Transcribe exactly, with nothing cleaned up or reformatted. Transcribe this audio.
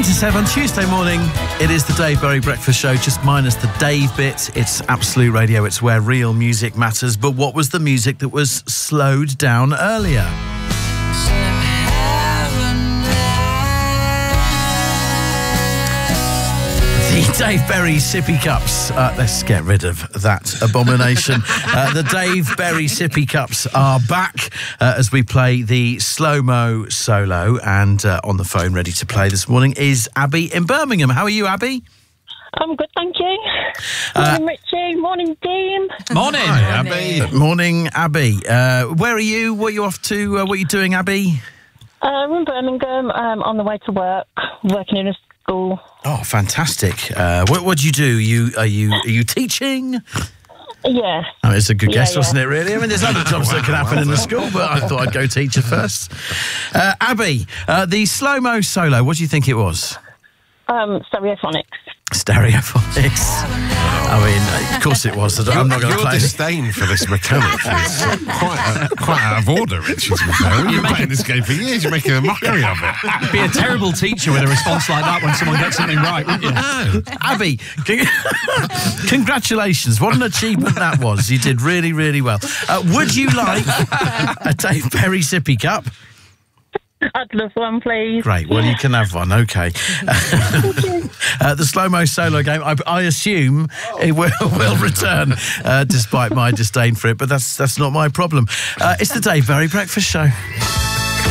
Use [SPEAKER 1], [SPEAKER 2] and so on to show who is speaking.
[SPEAKER 1] Nine to seven, Tuesday morning. It is the Dave Berry Breakfast Show, just minus the Dave bit. It's Absolute Radio. It's where real music matters. But what was the music that was slowed down earlier? The Dave Berry Sippy Cups. Uh, let's get rid of that abomination. uh, the Dave Berry Sippy Cups are back uh, as we play the slow-mo solo. And uh, on the phone, ready to play this morning, is Abby in Birmingham. How are you, Abby?
[SPEAKER 2] I'm good, thank you.
[SPEAKER 1] Uh,
[SPEAKER 2] Morning, Richie. Morning, Dean.
[SPEAKER 1] Morning,
[SPEAKER 3] Hi,
[SPEAKER 1] Abby. Morning, Abby. Uh, where are you? What are you off to? Uh, what are you doing, Abby?
[SPEAKER 2] Uh, we're in Birmingham, um, on the way to work, working in a school.
[SPEAKER 1] Oh, fantastic! Uh, what what do you do? You are you are you teaching?
[SPEAKER 2] Yeah.
[SPEAKER 1] Oh, it's a good
[SPEAKER 2] Yeah,
[SPEAKER 1] guess,
[SPEAKER 2] yeah.
[SPEAKER 1] wasn't it? Really? I mean, there's other jobs that can happen in the school, but I thought I'd go teacher first. Uh, Abby, uh, the slow-mo solo. What do you think it was?
[SPEAKER 2] Um, Stereophonics.
[SPEAKER 1] Stereophonics. I mean, of course it was. I'm not going to
[SPEAKER 3] Your
[SPEAKER 1] play.
[SPEAKER 3] disdain for this mechanic is quite, uh, quite out of order, Richard. You've been playing this game for years. You're making a mockery of it.
[SPEAKER 4] Be a terrible teacher with a response like that when someone gets something right, wouldn't you?
[SPEAKER 3] No.
[SPEAKER 1] Abby, con- congratulations. What an achievement that was. You did really, really well. Uh, would you like a Dave Berry Sippy Cup?
[SPEAKER 2] I'd love one, please.
[SPEAKER 1] Great. Well, you can have one. Okay. uh, the slow-mo solo game, I, I assume it will, will return, uh, despite my disdain for it, but that's, that's not my problem. Uh, it's the Dave Berry Breakfast Show.